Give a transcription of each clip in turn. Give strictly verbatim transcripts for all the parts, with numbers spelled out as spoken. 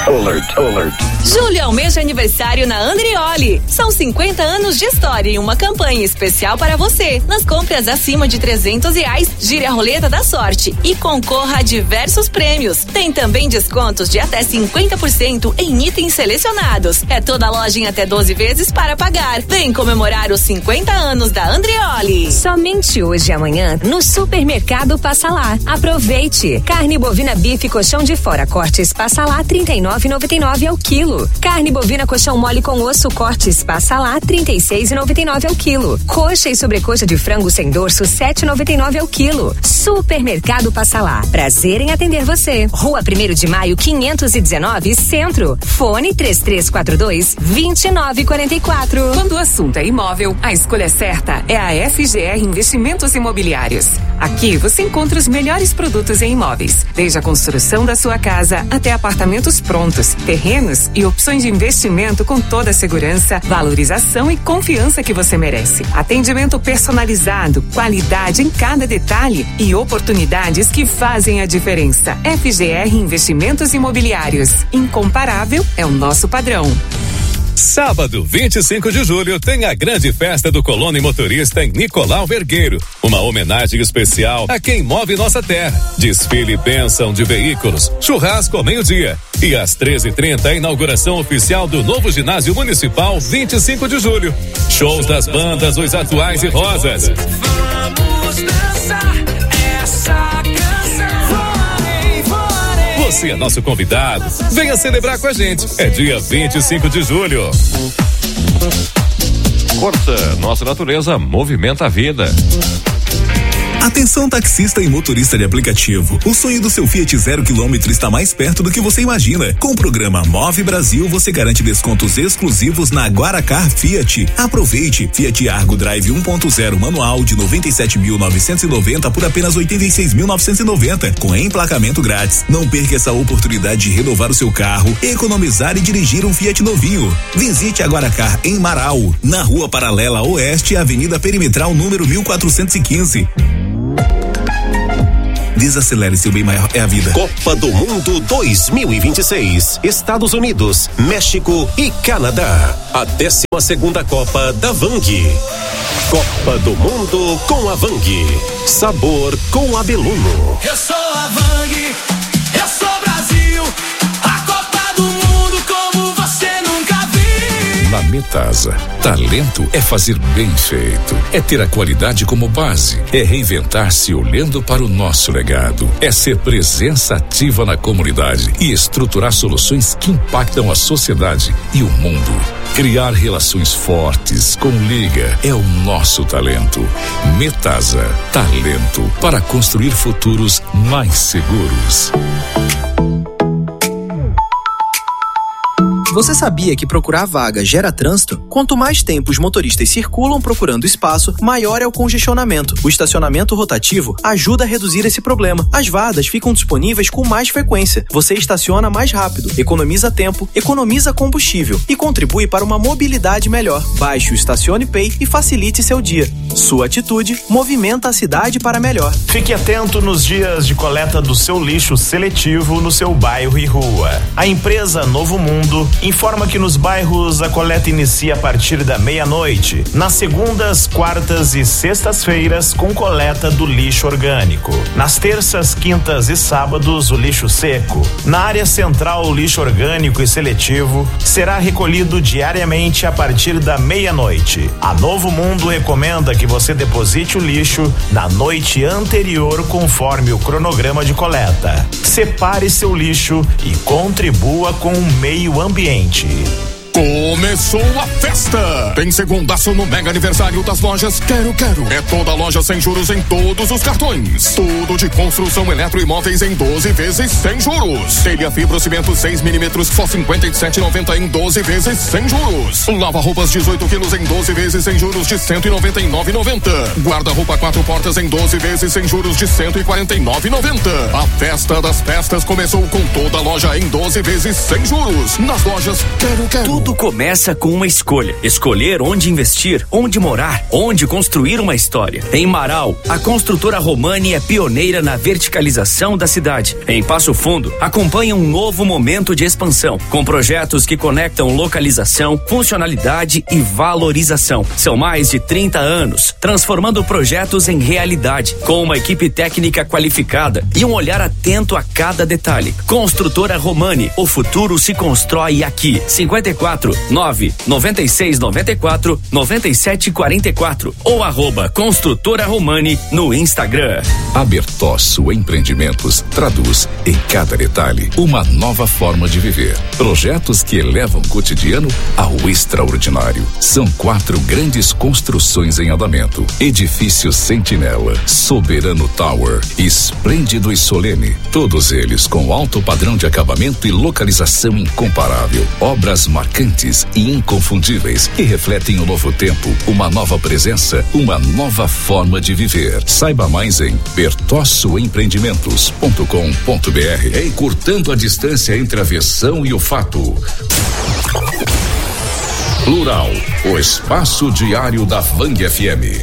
Alert, alert. Julho é o mês de aniversário na Andrioli. São cinquenta anos de história e uma campanha especial para você. Nas compras acima de trezentos reais, gire a roleta da sorte e concorra a diversos prêmios. Tem também descontos de até cinquenta por cento em itens selecionados. É toda loja em até doze vezes para pagar. Vem comemorar os cinquenta anos da Andrioli. Somente hoje e amanhã no Supermercado Passa Lá. Aproveite. Carne bovina bife colchão de fora cortes Passa Lá trinta e nove reais e noventa e nove ao quilo. Carne bovina colchão mole com osso cortes Passa Lá trinta e seis reais e noventa e nove ao quilo. Coxa e sobrecoxa de frango sem dorso sete reais e noventa e nove ao quilo. Supermercado Passa Lá. Prazer em atender você. Rua primeiro de maio quinhentos e dezenove, Centro. Fone três três quatro dois, dois nove quatro quatro. Quando o assunto é imóvel, a escolha certa é a F G R Investimentos Imobiliários. Aqui você encontra os melhores produtos em imóveis, desde a construção da sua casa até apartamentos prontos, terrenos e opções de investimento com toda a segurança, valorização e confiança que você merece. Atendimento personalizado, qualidade em cada detalhe e oportunidades que fazem a diferença. F G R Investimentos Imobiliários. Incomparável é o nosso padrão. Sábado, vinte e cinco de julho, tem a grande festa do colono e motorista em Nicolau Vergueiro. Uma homenagem especial a quem move nossa terra. Desfile e bênção de veículos, churrasco ao meio-dia. E às treze e trinta, a inauguração oficial do novo ginásio municipal, vinte e cinco de julho. Shows das bandas Os Atuais e Rosas. Vamos dançar essa canção. Você é nosso convidado. Venha celebrar com a gente. É dia vinte e cinco de julho. Corsa, nossa natureza movimenta a vida. Atenção taxista e motorista de aplicativo. O sonho do seu Fiat zero quilômetro está mais perto do que você imagina. Com o programa Move Brasil, você garante descontos exclusivos na Guaracar Fiat. Aproveite. Fiat Argo Drive um ponto zero manual de noventa e sete mil novecentos e noventa por apenas oitenta e seis mil novecentos e noventa, com emplacamento grátis. Não perca essa oportunidade de renovar o seu carro, economizar e dirigir um Fiat novinho. Visite a Guaracar em Marau, na Rua Paralela Oeste, Avenida Perimetral número mil quatrocentos e quinze. Desacelere, seu bem maior é a vida. Copa do Mundo dois mil e vinte e seis. Estados Unidos, México e Canadá. A décima segunda Copa da Vang. Copa do Mundo com a Vang. Sabor com Abeluno. Eu sou a Vang, eu sou Brasil. A Copa do Mundo como você nunca viu. Na Metasa, talento é fazer bem feito, é ter a qualidade como base, é reinventar-se olhando para o nosso legado, é ser presença ativa na comunidade e estruturar soluções que impactam a sociedade e o mundo. Criar relações fortes com Liga é o nosso talento. Metasa, talento para construir futuros mais seguros. Você sabia que procurar vaga gera trânsito? Quanto mais tempo os motoristas circulam procurando espaço, maior é o congestionamento. O estacionamento rotativo ajuda a reduzir esse problema. As vagas ficam disponíveis com mais frequência. Você estaciona mais rápido, economiza tempo, economiza combustível e contribui para uma mobilidade melhor. Baixe o Estacione Pay e facilite seu dia. Sua atitude movimenta a cidade para melhor. Fique atento nos dias de coleta do seu lixo seletivo no seu bairro e rua. A empresa Novo Mundo informa que nos bairros a coleta inicia a partir da meia-noite, nas segundas, quartas e sextas-feiras com coleta do lixo orgânico. Nas terças, quintas e sábados, o lixo seco. Na área central, o lixo orgânico e seletivo será recolhido diariamente a partir da meia-noite. A Novo Mundo recomenda que você deposite o lixo na noite anterior conforme o cronograma de coleta. Separe seu lixo e contribua com o meio ambiente. Começou a festa! Tem segundaço no mega aniversário das lojas Quero Quero. É toda loja sem juros em todos os cartões. Tudo de construção eletroimóveis em doze vezes sem juros. Telha fibro cimento seis milímetros só cinquenta e sete reais e noventa centavos em doze vezes sem juros. Lava roupas dezoito quilos em doze vezes sem juros de cento e noventa e nove reais e noventa centavos. Guarda-roupa quatro portas em doze vezes sem juros de cento e quarenta e nove reais e noventa centavos. A festa das festas começou com toda a loja em doze vezes sem juros. Nas lojas Quero Quero. Tudo começa com uma escolha. Escolher onde investir, onde morar, onde construir uma história. Em Marau, a construtora Romani é pioneira na verticalização da cidade. Em Passo Fundo, acompanha um novo momento de expansão, com projetos que conectam localização, funcionalidade e valorização. São mais de trinta anos, transformando projetos em realidade, com uma equipe técnica qualificada e um olhar atento a cada detalhe. Construtora Romani, o futuro se constrói aqui. cinquenta e quatro, nove, noventa e seis, noventa e quatro, noventa e sete, quarenta e quatro ou arroba Construtora Romani no Instagram. A Bertosso Empreendimentos traduz em cada detalhe uma nova forma de viver. Projetos que elevam o cotidiano ao extraordinário. São quatro grandes construções em andamento: Edifício Sentinela, Soberano Tower, Esplêndido e Solene. Todos eles com alto padrão de acabamento e localização incomparável. Obras marcantes e inconfundíveis que refletem o novo tempo, uma nova presença, uma nova forma de viver. Saiba mais em bertosso empreendimentos ponto com ponto br. Encurtando a distância entre a versão e o fato. Plural, o espaço diário da Vang F M.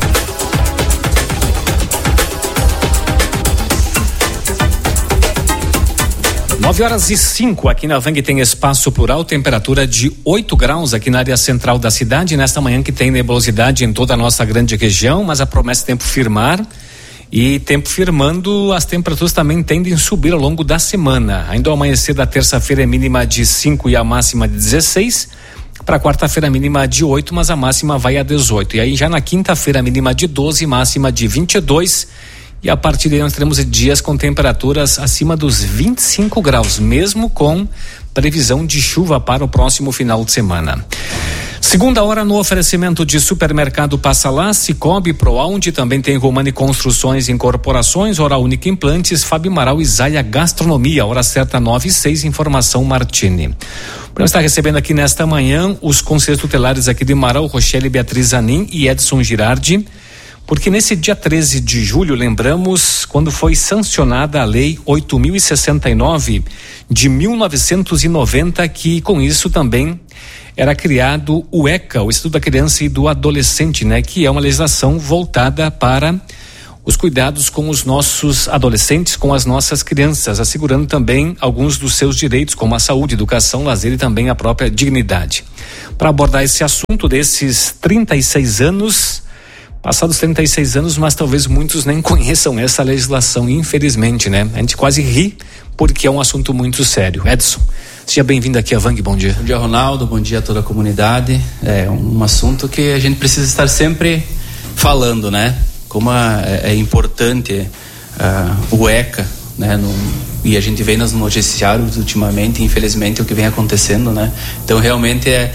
nove horas e cinco aqui na Vang tem espaço plural, temperatura de oito graus aqui na área central da cidade, nesta manhã que tem nebulosidade em toda a nossa grande região, mas a promessa é tempo firmar. E tempo firmando, as temperaturas também tendem a subir ao longo da semana. Ainda ao amanhecer da terça-feira é mínima de cinco e a máxima de dezesseis. Para quarta-feira mínima de oito, mas a máxima vai a dezoito. E aí já na quinta-feira mínima de doze, máxima de vinte e dois. E a partir daí nós teremos dias com temperaturas acima dos vinte e cinco graus, mesmo com previsão de chuva para o próximo final de semana. Segunda hora no oferecimento de Supermercado Passa Lá, Cicobi, Proaund, também tem Romani Construções e Incorporações, Oral Única Implantes, Fábio Amaral e Zaia Gastronomia, hora certa nove e seis, informação Martini. O programa está recebendo aqui nesta manhã os conselheiros tutelares aqui de Marau, Rochelle Beatriz Zanin e Edson Girardi, porque nesse dia treze de julho, lembramos, quando foi sancionada a Lei oito mil e sessenta e nove de mil novecentos e noventa, que com isso também era criado o ECA, o Instituto da Criança e do Adolescente, né? Que é uma legislação voltada para os cuidados com os nossos adolescentes, com as nossas crianças, assegurando também alguns dos seus direitos, como a saúde, educação, lazer e também a própria dignidade. Para abordar esse assunto desses trinta e seis anos, passados trinta e seis anos, mas talvez muitos nem conheçam essa legislação, infelizmente, né? A gente quase ri porque é um assunto muito sério. Edson, seja bem-vindo aqui a Vang, bom dia. Bom dia, Ronaldo, bom dia a toda a comunidade. É um assunto que a gente precisa estar sempre falando, né? Como é, é importante uh, o ECA, né? No, e a gente vê nos noticiários ultimamente, infelizmente, o que vem acontecendo, né? Então, realmente é,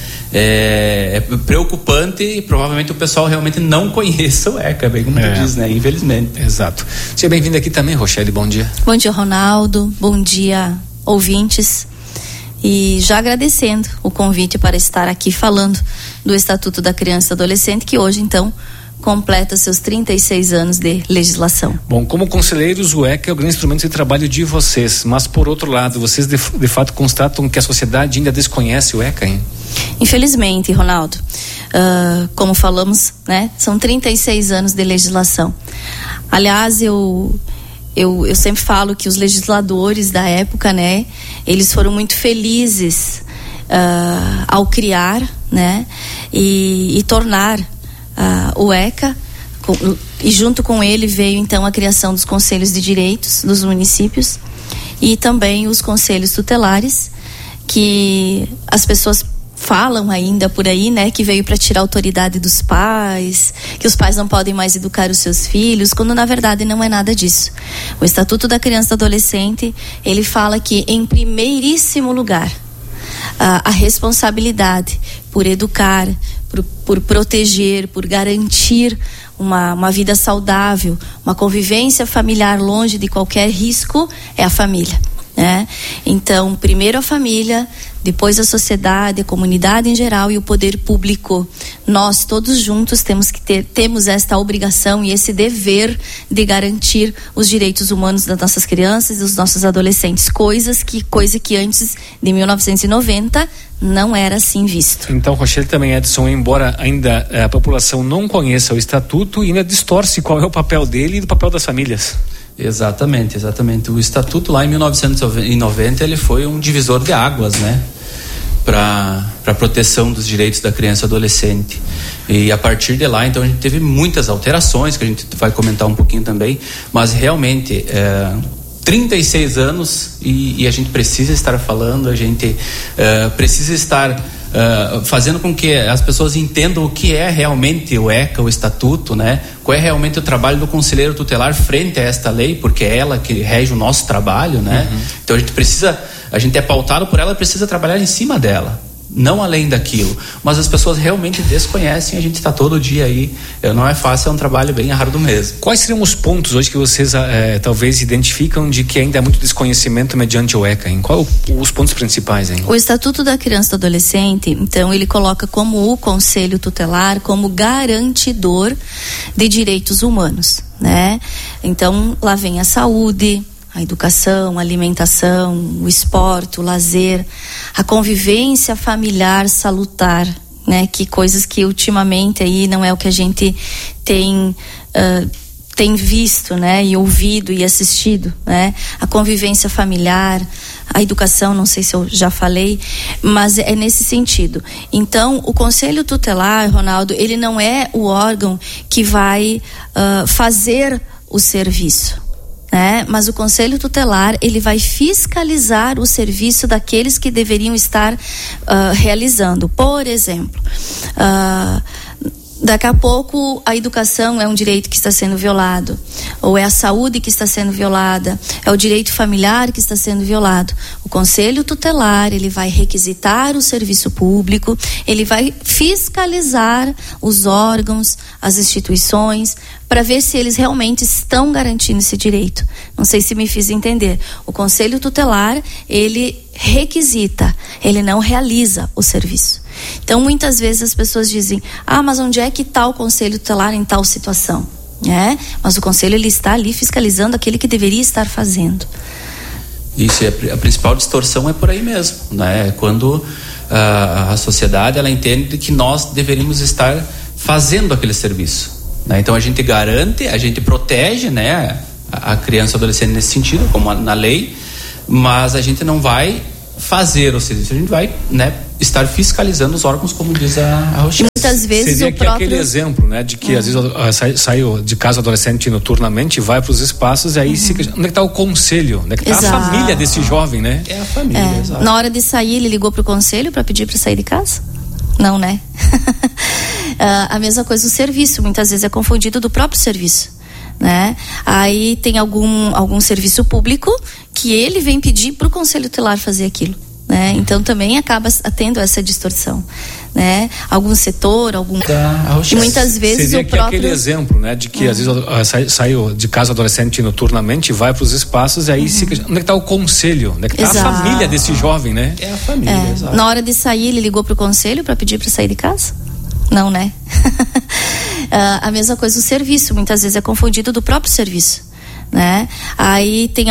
é, é preocupante e provavelmente o pessoal realmente não conheça o ECA, bem como é. tu diz, né? Infelizmente. Exato. Seja bem-vindo aqui também, Rochelle, bom dia. Bom dia, Ronaldo, bom dia, ouvintes. E já agradecendo o convite para estar aqui falando do Estatuto da Criança e Adolescente, que hoje, então, completa seus trinta e seis anos de legislação. Bom, como conselheiros, o ECA é o grande instrumento de trabalho de vocês, mas por outro lado, vocês de, de fato constatam que a sociedade ainda desconhece o ECA, hein? Infelizmente, Ronaldo, uh, como falamos, né, são trinta e seis anos de legislação. Aliás, eu, eu, eu sempre falo que os legisladores da época, né, eles foram muito felizes uh, ao criar, né, e, e tornar Uh, o ECA, com, e junto com ele veio então a criação dos conselhos de direitos dos municípios e também os conselhos tutelares, que as pessoas falam ainda por aí, né, que veio para tirar a autoridade dos pais, que os pais não podem mais educar os seus filhos, quando na verdade não é nada disso. O Estatuto da Criança e do Adolescente, ele fala que em primeiríssimo lugar a, a responsabilidade por educar, Por, por proteger, por garantir uma, uma vida saudável, uma convivência familiar longe de qualquer risco, é a família, né? Então, primeiro a família, depois a sociedade, a comunidade em geral e o poder público nós todos juntos temos que ter, temos esta obrigação e esse dever de garantir os direitos humanos das nossas crianças e dos nossos adolescentes, coisas que, coisa que antes de mil novecentos e noventa não era assim visto. Então, Rochelle, também, Edson, embora ainda a população não conheça o estatuto, ainda distorce qual é o papel dele e do papel das famílias. Exatamente, exatamente. O estatuto lá em mil novecentos e noventa ele foi um divisor de águas, né? Para a proteção dos direitos da criança e adolescente. E a partir de lá, então, a gente teve muitas alterações, que a gente vai comentar um pouquinho também, mas realmente, é, trinta e seis anos e, e a gente precisa estar falando, a gente é, precisa estar Uh, fazendo com que as pessoas entendam o que é realmente o ECA, o estatuto, né? Qual é realmente o trabalho do conselheiro tutelar frente a esta lei, porque é ela que rege o nosso trabalho, né? Uhum. Então a gente precisa, a gente é pautado por ela, precisa trabalhar em cima dela, não além daquilo, mas as pessoas realmente desconhecem, a gente está todo dia aí, não é fácil, é um trabalho bem árduo mesmo. Quais seriam os pontos hoje que vocês é, talvez identificam de que ainda há muito desconhecimento mediante o ECA, hein? Qual os pontos principais, hein? O Estatuto da Criança e do Adolescente, então, ele coloca como o Conselho Tutelar como garantidor de direitos humanos, né? Então, lá vem a saúde, a educação, a alimentação, o esporte, o lazer, a convivência familiar salutar, né? Que coisas que ultimamente aí não é o que a gente tem uh, tem visto, né? E ouvido e assistido, né? A convivência familiar, a educação, não sei se eu já falei, mas é nesse sentido. Então, o Conselho Tutelar, Ronaldo, ele não é o órgão que vai uh, fazer o serviço, né? Mas o Conselho Tutelar, ele vai fiscalizar o serviço daqueles que deveriam estar uh, realizando. Por exemplo, uh, daqui a pouco a educação é um direito que está sendo violado, ou é a saúde que está sendo violada, é o direito familiar que está sendo violado. O Conselho Tutelar, ele vai requisitar o serviço público, ele vai fiscalizar os órgãos, as instituições, para ver se eles realmente estão garantindo esse direito. Não sei se me fiz entender. O Conselho Tutelar, ele requisita, ele não realiza o serviço. Então, muitas vezes as pessoas dizem, ah, mas onde é que está o Conselho Tutelar em tal situação? É, mas o Conselho, ele está ali fiscalizando aquele que deveria estar fazendo. Isso, a principal distorção é por aí mesmo, né? Quando a, a sociedade, ela entende que nós deveríamos estar fazendo aquele serviço, né? Então a gente garante, a gente protege, né, a, a criança e o adolescente nesse sentido, como na lei, mas a gente não vai fazer o serviço, a gente vai, né, estar fiscalizando os órgãos, como diz a, a Rochelle. Muitas vezes seria o próprio... aquele exemplo, né, de que uhum. às vezes uh, sai, saiu de casa adolescente noturnamente, vai para os espaços e aí uhum. se, onde é que está o conselho, onde é que está a família desse jovem, né? É a família, é. Exato. Na hora de sair, ele ligou para o conselho para pedir para sair de casa? Não, né? uh, a mesma coisa o serviço, muitas vezes é confundido do próprio serviço, né? Aí tem algum, algum serviço público que ele vem pedir para o Conselho Tutelar fazer aquilo, né? Então também acaba tendo essa distorção, né? Algum setor, algum... Tá, e muitas vezes seria o próprio... aquele exemplo, né, de que uhum. às vezes uh, sai, saiu de casa adolescente noturnamente, vai para os espaços e aí uhum. se, onde é que está o conselho, onde é que está a família desse jovem, né? É a família, é. Exato. Na hora de sair, ele ligou para o conselho para pedir para sair de casa? Não, né? uh, a mesma coisa o serviço, muitas vezes é confundido do próprio serviço, né? Aí tem